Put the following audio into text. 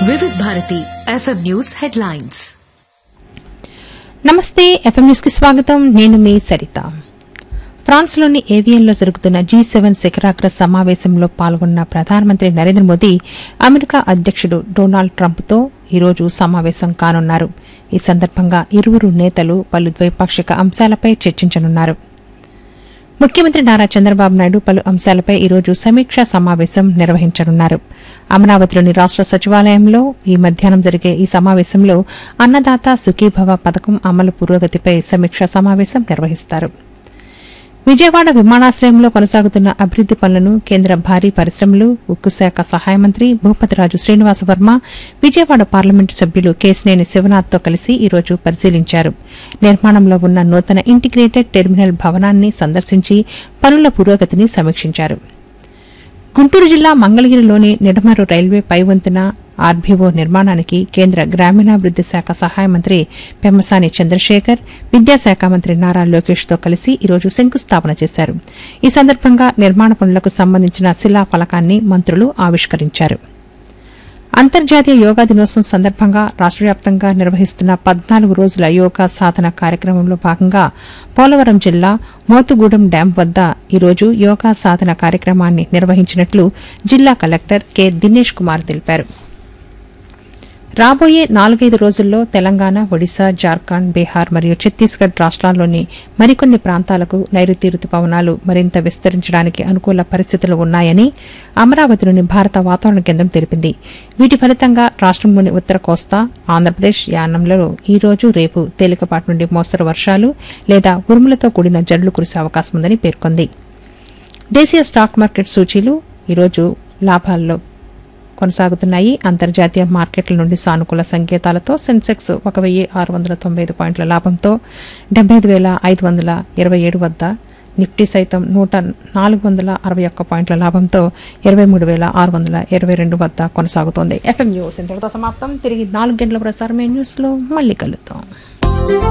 వివిధ Bharati FM news headlines. నమస్తే, FM news కి స్వాగతం. నేను మీ సరిత. ఫ్రాన్స్లోని ఏవియన్లో జరుగుతున్న G7 శిఖరాగ్ర సమావేశంలో పాల్గొన్న ప్రధానమంత్రి నరేంద్ర మోదీ అమెరికా అధ్యక్షుడు డొనాల్డ్ ట్రంప్తో ఈరోజు సమావేశం కానున్నారు. ఈ సందర్భంగా ఇరువురు నేతలు పలు ద్వైపాక్షిక అంశాలపై చర్చించనున్నారు. ముఖ్యమంత్రి నారా చంద్రబాబు నాయుడు పలు అంశాలపై ఈరోజు సమీక్షా సమావేశం నిర్వహించనున్నారు. అమరావతిలోని రాష్ట సచివాలయంలో ఈ మధ్యాహ్నం జరిగే ఈ సమావేశంలో అన్నదాత సుఖీభవ పథకం అమలు పురోగతిపై సమీక్షా సమావేశం నిర్వహిస్తారు. విజయవాడ విమానాశ్రయంలో కొనసాగుతున్న అభివృద్ది పనులను కేంద్ర భారీ పరిశ్రమలు, ఉక్కు శాఖ సహాయ మంత్రి భూపతిరాజు శ్రీనివాసవర్మ విజయవాడ పార్లమెంటు సభ్యులు కేశినేని శివనాథ్తో కలిసి ఈరోజు పరిశీలించారు. నిర్మాణంలో ఉన్న నూతన ఇంటిగ్రేటెడ్ టెర్మినల్ భవనాన్ని సందర్శించి పనుల పురోగతిని సమీక్షించారు. గుంటూరు జిల్లా మంగళగిరిలోని నిడమరు రైల్వే పైవంతెన ఆర్బీఓ నిర్మాణానికి కేంద్ర గ్రామీణాభివృద్ది శాఖ సహాయ మంత్రి పెమ్మసాని చంద్రశేఖర్, విద్యాశాఖ మంత్రి నారా లోకేష్తో కలిసి ఈరోజు శంకుస్థాపన చేశారు. ఈ సందర్భంగా నిర్మాణ పనులకు సంబంధించిన శిలాఫలకాన్ని మంత్రులు ఆవిష్కరించారు. అంతర్జాతీయ యోగా దినోత్సవం సందర్భంగా రాష్ట వ్యాప్తంగా నిర్వహిస్తున్న 14 రోజుల యోగా సాధన కార్యక్రమంలో భాగంగా పోలవరం జిల్లా మోతుగూడెం డ్యాం వద్ద ఈరోజు యోగా సాధన కార్యక్రమాన్ని నిర్వహించినట్లు జిల్లా కలెక్టర్ కె దినేష్ కుమార్ తెలిపారు. రాబోయే 4-5 రోజుల్లో తెలంగాణ, ఒడిశా, జార్ఖండ్, బీహార్ మరియు ఛత్తీస్గఢ్ రాష్ట్రాల్లోని మరికొన్ని ప్రాంతాలకు నైరుతి రుతుపవనాలు మరింత విస్తరించడానికి అనుకూల పరిస్థితులు ఉన్నాయని అమరావతిలోని భారత వాతావరణ కేంద్రం తెలిపింది. వీటి ఫలితంగా రాష్టంలోని ఉత్తర కోస్తా, ఆంధ్రప్రదేశ్, యానంలలో ఈ రోజు, రేపు తేలికపాటి నుండి మోస్తరు వర్షాలు లేదా ఉరుములతో కూడిన జల్లులు కురిసే అవకాశం ఉందని పేర్కొంది. దేశీయ స్టాక్ మార్కెట్ సూచీలు ఈరోజు లాభాల్లో కొనసాగుతున్నాయి. అంతర్జాతీయ మార్కెట్ల నుండి సానుకూల సంకేతాలతో సెన్సెక్స్ 1695 పాయింట్ల లాభంతో 75,527 వద్ద, నిఫ్టీ సైతం 461 పాయింట్ల లాభంతో 23,622 వద్ద కొనసాగుతోంది. ఎఫ్ఎం న్యూస్ ఇంతటితో సమాప్తం. తిరిగి 4 గంటల ప్రసారమే న్యూస్ లో మళ్లీ కలుద్దాం.